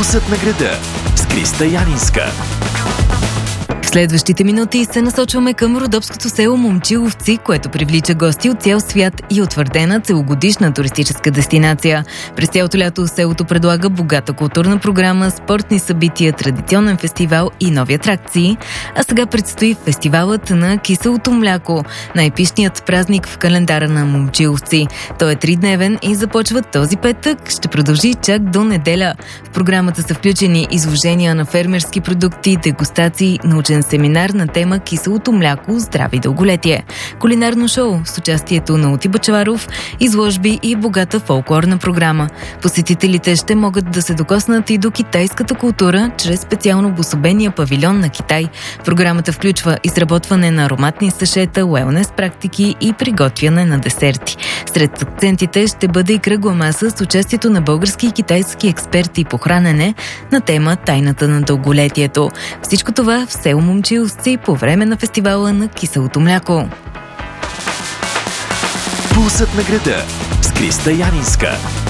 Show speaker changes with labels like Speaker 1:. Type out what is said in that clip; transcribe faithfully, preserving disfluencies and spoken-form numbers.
Speaker 1: Пулсът на града с Криста Янинска.
Speaker 2: В следващите минути се насочваме към родопското село Момчиловци, което привлича гости от цял свят и утвърдена целогодишна туристическа дестинация. През цялото лято селото предлага богата културна програма, спортни събития, традиционен фестивал и нови атракции. А сега предстои фестивалът на киселото мляко, най-пищният празник в календара на Момчиловци. Той е тридневен и започва този петък, ще продължи чак до неделя. В програмата са включени изложения на фермерски продукти, дегустации, научен семинар на тема киселото мляко, здраве и дълголетие, кулинарно шоу с участието на Оти Бъчваров, изложби и богата фолклорна програма. Посетителите ще могат да се докоснат и до китайската култура чрез специално обособения павилион на Китай. Програмата включва изработване на ароматни сашета, уелнес практики и приготвяне на десерти. Сред акцентите ще бъде и кръгла маса с участието на български и китайски експерти по хранене на тема тайната на дълголетието. Всичко това в село Момчиловци по време на фестивала на киселото мляко.
Speaker 1: Пулсът на града с Криста Янинска.